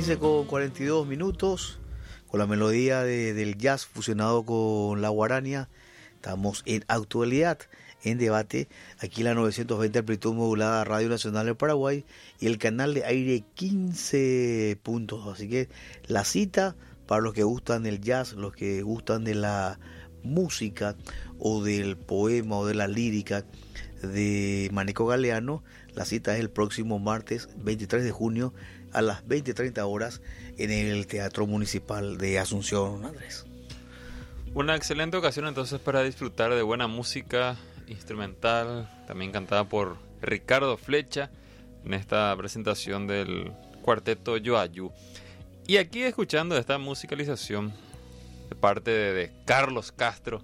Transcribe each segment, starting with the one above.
15:42, con la melodía del jazz fusionado con la guarania. Estamos en actualidad, en debate, aquí en la 920 amplitud modulada Radio Nacional del Paraguay y el canal de aire 15 puntos. Así que la cita para los que gustan del jazz, los que gustan de la música o del poema o de la lírica de Maneco Galeano, la cita es el próximo martes 23 de junio a las 20:30 horas en el Teatro Municipal de Asunción, Andrés. Una excelente ocasión entonces para disfrutar de buena música instrumental, también cantada por Ricardo Flecha en esta presentación del cuarteto Yoayú. Y aquí escuchando esta musicalización de parte de Carlos Castro.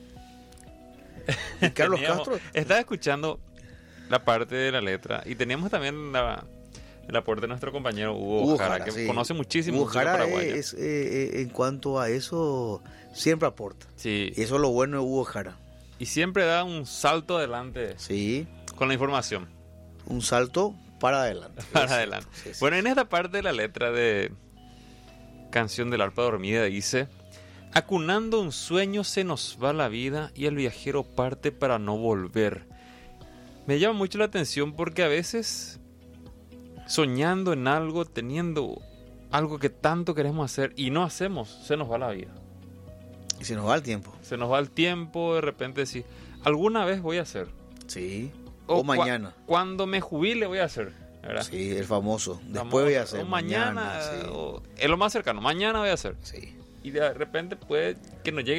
Carlos Castro. Estaba escuchando la parte de la letra y teníamos también el aporte de nuestro compañero Hugo Jara, que sí conoce muchísimo Hugo Jara paraguaya. En cuanto a eso, siempre aporta. Sí. Y eso es lo bueno de Hugo Jara. Y siempre da un salto adelante. Sí. Con la información. Un salto para adelante. Para adelante. Sí, sí. Bueno, en esta parte de la letra de Canción del Arpa Dormida dice: acunando un sueño se nos va la vida y el viajero parte para no volver. Me llama mucho la atención porque a veces soñando en algo, teniendo algo que tanto queremos hacer y no hacemos, se nos va la vida. Y se nos va el tiempo. Se nos va el tiempo, de repente decir, alguna vez voy a hacer. Sí. O mañana. Cuando me jubile voy a hacer, ¿verdad? Sí, el famoso. Después voy a hacer. O mañana, sí. es lo más cercano. Mañana voy a hacer. Sí. Y de repente puede que nos llegue